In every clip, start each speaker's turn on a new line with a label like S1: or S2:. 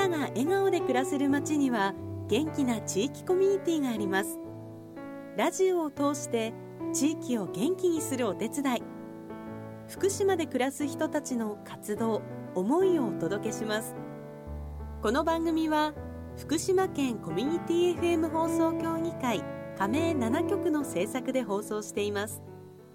S1: なが笑顔で暮らせる街には元気な地域コミュニティがあります。ラジオを通して地域を元気にするお手伝い、福島で暮らす人たちの活動、思いをお届けします。この番組は福島県コミュニティ FM 放送協議会加盟7局の制作で放送しています。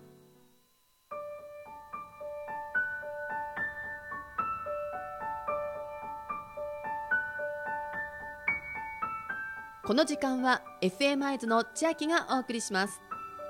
S2: この時間は FM 会津の千秋がお送りします。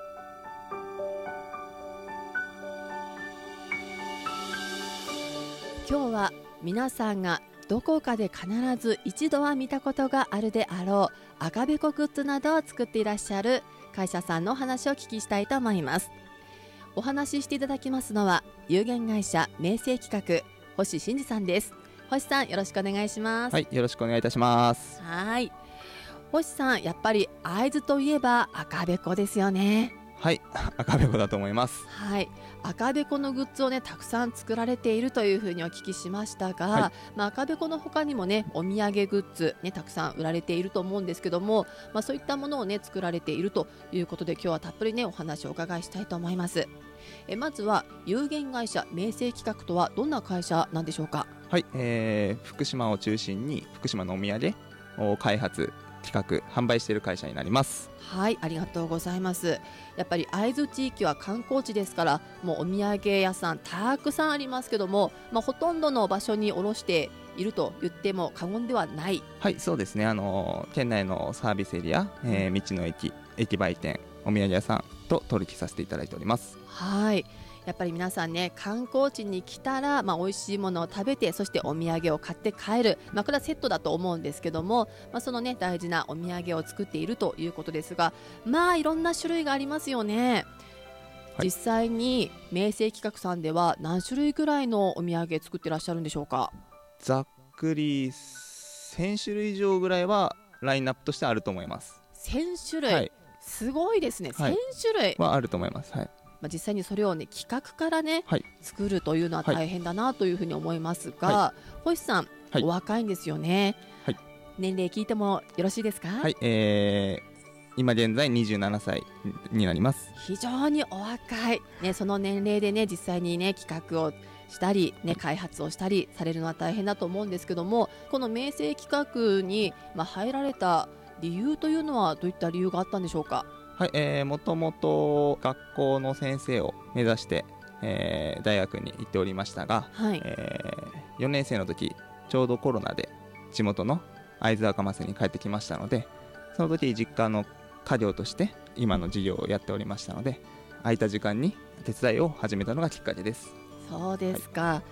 S2: 今日は皆さんがどこかで必ず一度は見たことがあるであろう赤べこグッズなどを作っていらっしゃる会社さんのお話をお聞きしたいと思います。お話ししていただきますのは有限会社明星企画星真二さんです。星さん、よろしくお願いします。
S3: はい、よろしくお願いいたします。
S2: はい、星さん、やっぱり会津といえば赤べこですよね。
S3: はい、赤べこだと思います。
S2: はい、赤べこのグッズをねたくさん作られているというふうにお聞きしましたが、はい、赤べこの他にもねお土産グッズねたくさん売られていると思うんですけども、そういったものをね作られているということで今日はたっぷりねお話をお伺いしたいと思います。まずは有限会社明星企画とはどんな会社なんでしょうか。
S3: はい、福島を中心に福島のお土産を開発企画販売している会社になります。
S2: はい、ありがとうございます。やっぱり会津地域は観光地ですから、もうお土産屋さんたくさんありますけども、ほとんどの場所に卸していると言っても過言ではない。
S3: はい、そうですね。県内のサービスエリア、道の駅、駅売店、お土産屋さんと取引させていただいております。
S2: はい、やっぱり皆さんね観光地に来たら、美味しいものを食べて、そしてお土産を買って帰る、これはセットだと思うんですけども、そのね大事なお土産を作っているということですが、いろんな種類がありますよね。はい、実際に明星企画さんでは何種類ぐらいのお土産作ってらっしゃるんでしょうか。
S3: ざっくり1000種類以上ぐらいはラインナップとしてあると思います。
S2: 1000種類、はい、すごいですね。
S3: はい、
S2: 1000種類
S3: はあると思います。はい、
S2: 実際にそれをね企画からね、はい、作るというのは大変だなというふうに思いますが、はい、星さん、はい、お若いんですよね。はい、年齢聞いてもよろしいですか。
S3: はい、今現在27歳になります。
S2: 非常にお若い、ね、その年齢でね実際にね企画をしたり、ね、開発をしたりされるのは大変だと思うんですけども、この明星企画に、入られた理由というのはどういった理由があったんでしょうか。
S3: はい、もともと学校の先生を目指して、大学に行っておりましたが、はい、4年生の時ちょうどコロナで地元の会津若松に帰ってきましたので、その時実家の家業として今の事業をやっておりましたので、空いた時間に手伝いを始めたのがきっかけです。
S2: そうですか。はい、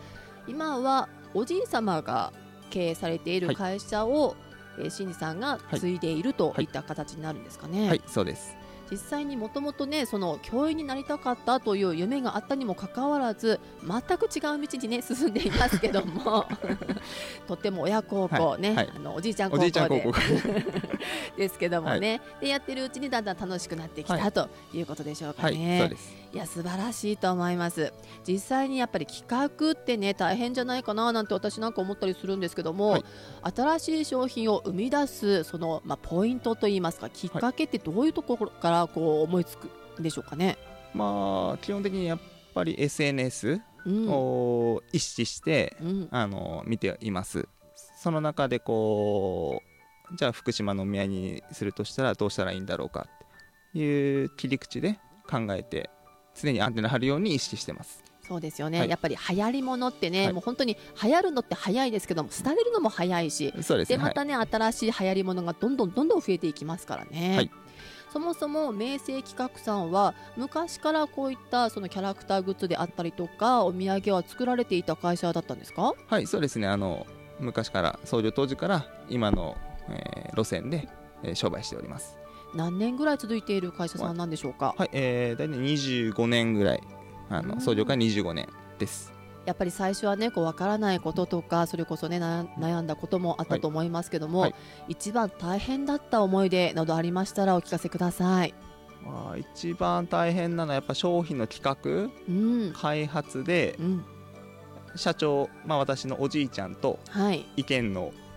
S2: 今はおじい様が経営されている会社を、新次さんが継いでいるといった形になるんですかね。
S3: はい、はい、そうです。
S2: 実際にもともとねその教員になりたかったという夢があったにもかかわらず、全く違う道にね進んでいますけどもとっても親孝行ね、はいはい、おじいちゃん孝行ですけどもね、はい、でやってるうちにだんだん楽しくなってきた、はい、ということでしょうかね。
S3: はい、そうです。
S2: いや素晴らしいと思います。実際にやっぱり企画ってね大変じゃないかななんて私なんか思ったりするんですけども、はい、新しい商品を生み出すその、ポイントといいますかきっかけってどういうところからこう思いつくんでしょうかね。
S3: 基本的にやっぱり SNS を意識して、見ています。その中でこうじゃあ福島のお土産にするとしたらどうしたらいいんだろうかっていう切り口で考えて常にアンテナ張るように意識してます。
S2: そうですよね、
S3: はい、
S2: やっぱり流行り物ってね、
S3: はい、
S2: もう本当に流行るのって早いですけども廃れるのも早いし、
S3: そうですね、
S2: でまたね、はい、新しい流行り物がどんどん増えていきますからね。はい、そもそも明星企画さんは昔からこういったそのキャラクターグッズであったりとかお土産は作られていた会社だったんですか。
S3: はい、そうですね。昔から創業当時から今の、路線で、商売しております。
S2: 何年ぐらい続いている会社さんなんでしょうか。
S3: はい、大体25年ぐらい創業から25年です。
S2: やっぱり最初はねこう分からないこととかそれこそね悩んだこともあったと思いますけども、はいはい、一番大変だった思い出などありましたらお聞かせください。
S3: 一番大変なのはやっぱ商品の企画、開発で、社長、私のおじいちゃんと意見の